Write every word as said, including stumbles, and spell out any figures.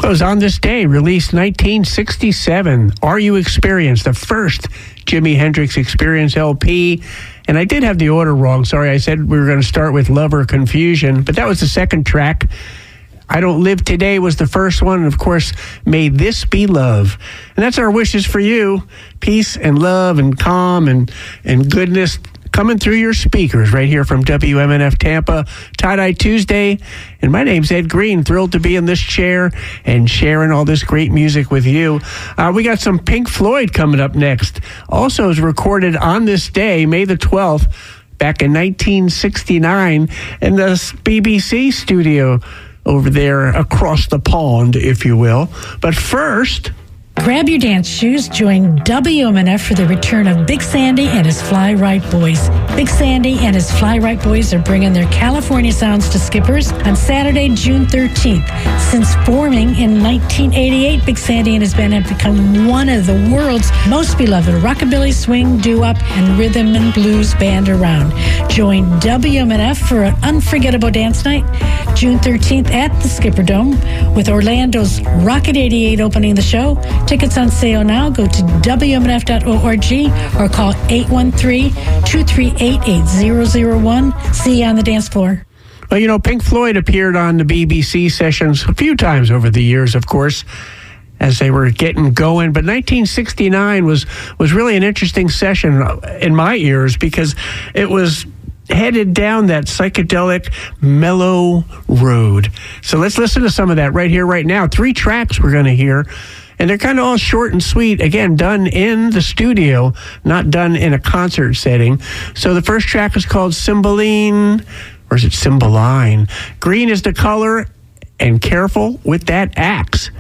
was On This Day, released nineteen sixty-seven. Are You Experience, the first Jimi Hendrix Experience L P. And I did have the order wrong. Sorry, I said we were going to start with Love or Confusion, but that was the second track. I Don't Live Today was the first one. And of course, May This Be Love. And that's our wishes for you. Peace and love and calm and, and goodness coming through your speakers right here from W M N F Tampa, Tie-Dye Tuesday. And my name's Ed Green, thrilled to be in this chair and sharing all this great music with you. Uh, we got some Pink Floyd coming up next. Also, it was recorded on this day, May the twelfth, back in nineteen sixty-nine, in the B B C studio over there across the pond, if you will. But first, grab your dance shoes, join W M N F for the return of Big Sandy and his Fly Right Boys. Big Sandy and his Fly Right Boys are bringing their California sounds to Skippers on Saturday, June thirteenth. Since forming in nineteen eighty-eight, Big Sandy and his band have become one of the world's most beloved rockabilly, swing, doo-wop, and rhythm and blues band around. Join W M N F for an unforgettable dance night, June thirteenth at the Skipper Dome, with Orlando's Rocket eighty-eight opening the show. Tickets on sale now. Go to W M N F dot org or call eight one three, two three eight, eight zero zero one. See you on the dance floor. Well, you know, Pink Floyd appeared on the B B C sessions a few times over the years, of course, as they were getting going. But nineteen sixty-nine was, was really an interesting session in my ears because it was headed down that psychedelic, mellow road. So let's listen to some of that right here, right now. Three tracks we're going to hear. And they're kind of all short and sweet, again, done in the studio, not done in a concert setting. So the first track is called Cymbeline, or is it Cymbeline? Green is the color, and careful with that axe.